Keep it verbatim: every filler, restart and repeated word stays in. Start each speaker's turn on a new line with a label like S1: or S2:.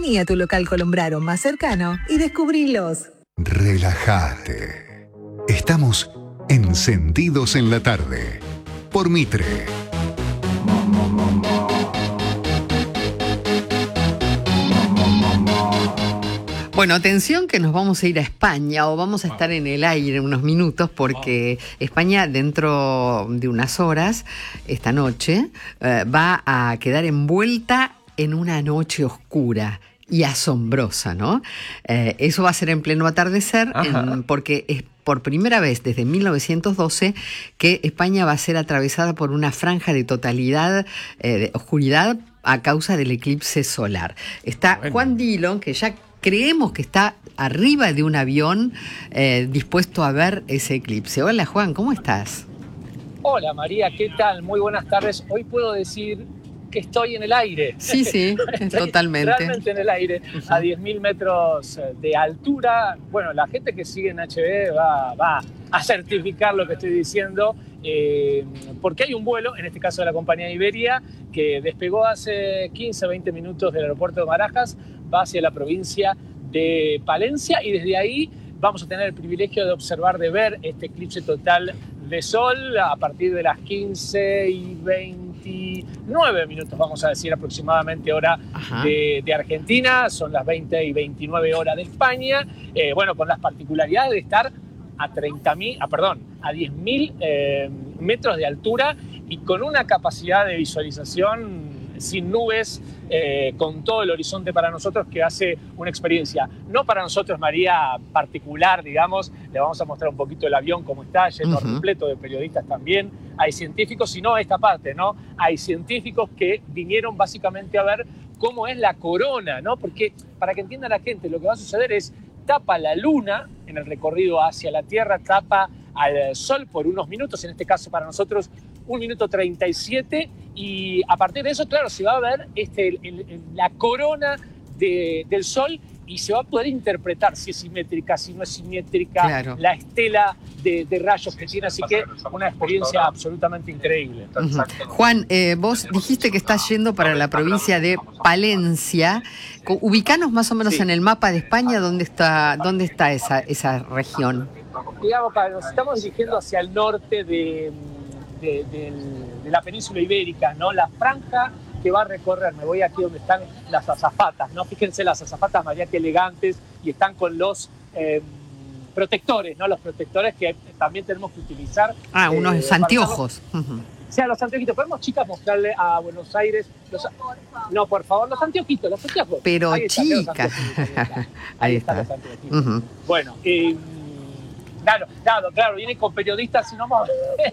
S1: Vení a tu local Colombraro más cercano y descubrilos.
S2: Relájate. Estamos encendidos en la tarde. Por Mitre.
S3: Bueno, atención que nos vamos a ir a España o vamos a estar en el aire unos minutos porque España dentro de unas horas, esta noche, eh, va a quedar envuelta en una noche oscura y asombrosa, ¿no? Eh, eso va a ser en pleno atardecer en, porque es por primera vez desde mil novecientos doce que España va a ser atravesada por una franja de totalidad eh, de oscuridad a causa del eclipse solar. Está bueno. Juan Dillon, que ya creemos que está arriba de un avión eh, dispuesto a ver ese eclipse. Hola Juan, ¿cómo estás?
S4: Hola María, ¿qué tal? Muy buenas tardes. Hoy puedo decir que estoy en el aire.
S3: Sí, sí, totalmente.
S4: Realmente en el aire, uh-huh. a diez mil metros de altura. Bueno, la gente que sigue en H B va, va a certificar lo que estoy diciendo, eh, porque hay un vuelo, en este caso de la compañía Iberia, que despegó hace quince, veinte minutos del aeropuerto de Barajas, va hacia la provincia de Palencia y desde ahí vamos a tener el privilegio de observar, de ver este eclipse total de sol a partir de las quince y veintinueve minutos, vamos a decir aproximadamente hora de, de Argentina, son las veinte y veintinueve horas de España, eh, bueno, con las particularidades de estar a treinta mil, ah, perdón, a diez mil eh, metros de altura y con una capacidad de visualización sin nubes, eh, con todo el horizonte para nosotros, que hace una experiencia, no para nosotros, María, particular, digamos. Le vamos a mostrar un poquito el avión, cómo está, lleno uh-huh. repleto de periodistas también. Hay científicos, y no esta parte, ¿no? Hay científicos que vinieron básicamente a ver cómo es la corona, ¿no? Porque, para que entienda la gente, lo que va a suceder es, tapa la luna en el recorrido hacia la Tierra, tapa al Sol por unos minutos, en este caso para nosotros un minuto treinta y siete, y a partir de eso, claro, se va a ver este, el, el, la corona de, del Sol y se va a poder interpretar si es simétrica, si no es simétrica, claro. la estela de, de rayos que tiene, así que una experiencia absolutamente increíble.
S3: Uh-huh. Juan, eh, vos dijiste que estás yendo para la provincia de Palencia. Ubicanos más o menos sí. en el mapa de España, ¿dónde está, dónde está esa, esa región?
S4: Digamos, nos estamos dirigiendo hacia el norte de, de, de, de la península ibérica, ¿no? La franja que va a recorrer, me voy aquí donde están las azafatas, ¿no? Fíjense las azafatas, María, que elegantes, y están con los eh, protectores, ¿no? Los protectores que también tenemos que utilizar.
S3: Ah, eh, unos anteojos.
S4: Uh-huh. O sea, los anteojitos. ¿Podemos, chicas, mostrarle a Buenos Aires? Los... No, por favor, los anteojitos, los anteojos.
S3: Pero,
S4: ahí
S3: chica.
S4: Ahí, ahí están los anteojitos. Uh-huh. Bueno, eh, claro, claro, claro, viene con periodistas y no más.